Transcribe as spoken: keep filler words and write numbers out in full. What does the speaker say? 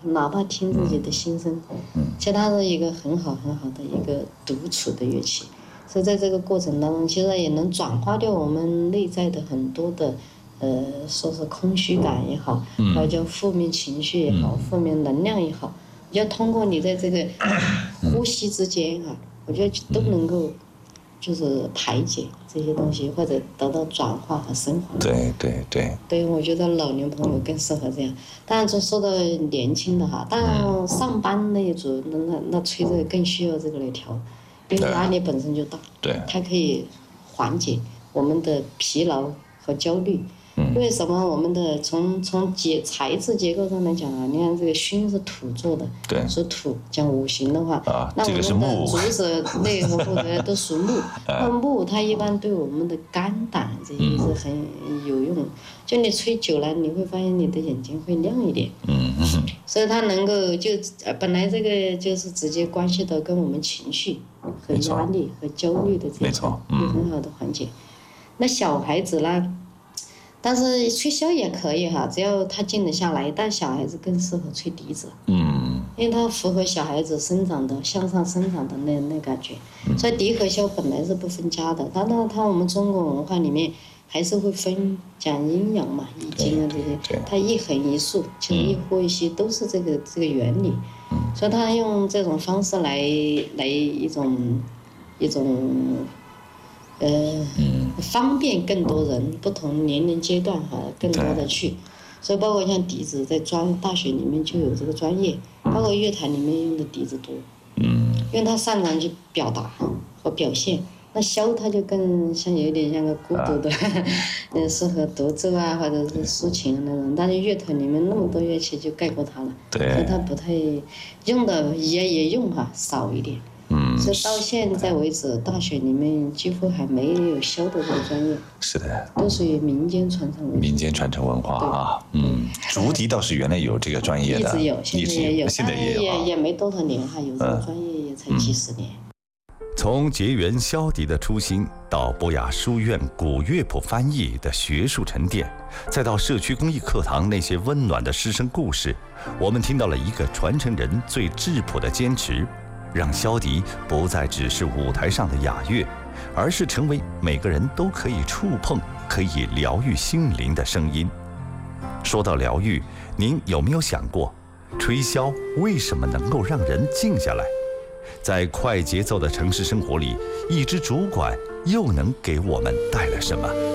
哪怕听自己的心声。 嗯， 其实它是一个很好很好的一个独处的乐器。所以在这个过程当中，其实也能转化掉我们内在的很多的，呃，说是空虚感也好，或者叫负面情绪也好，负面能量也好，要通过你在这个呼吸之间啊，我觉得都能够。就是排解这些东西，或者得到转化和升华。 对对对。 对，我觉得老年朋友更适合这样。当然，就说到年轻的哈，当然上班那一组，那那那吹这个更需要这个来调，因为压力本身就大。 对。 它可以缓解我们的疲劳和焦虑。 嗯。 为什么我们的从从结材质结构上来讲啊？你看这个熏是土做的， 对， 属土。讲五行的话， 啊， 那我们的竹子、内和木的都属木。那木它一般对我们的肝胆这些是很有用。就你吹久了，你会发现你的眼睛会亮一点。 嗯嗯。 所以它能够就本来这个就是直接关系到跟我们情绪和压力和焦虑的这种有很好的缓解。那小孩子呢？但是吹箫也可以哈，只要他静得下来。但小孩子更适合吹笛子， 嗯， 因为它符合小孩子生长的向上生长的那那感觉。所以笛和箫本来是不分家的，它那它我们中国文化里面还是会分讲阴阳嘛，易经啊这些，它一横一竖，其实一呼一吸都是这个这个原理。所以他用这种方式来来一种一种。呃， 嗯， 方便更多人，不同年龄阶段哈，更多的去，所以包括像笛子，在专大学里面就有这个专业，包括乐坛里面用的笛子多， 嗯， 因为它擅长去表达和表现。那箫它就更像有点像个孤独的，嗯、啊，适合独奏啊，或者是抒情那种。但是乐团里面那么多乐器就盖过它了， 对， 所以它不太用的也也用哈、啊、少一点。 嗯， 所以到现在为止，大学里面几乎还没有箫的这个专业。 是的， 都属于民间传承文化。 民间传承文化啊，嗯，竹笛倒是原来有这个专业的， 一直有，现在也有， 现在也有， 也也没多少年哈，有这个专业也才几十年。 从结缘箫笛的初心，到博雅书院古乐谱翻译的学术沉淀，再到社区公益课堂那些温暖的师生故事，我们听到了一个传承人最质朴的坚持。让箫笛不再只是舞台上的雅乐，而是成为每个人都可以触碰、可以疗愈心灵的声音。说到疗愈，您有没有想过，吹箫为什么能够让人静下来？在快节奏的城市生活里，一支竹管又能给我们带来什么？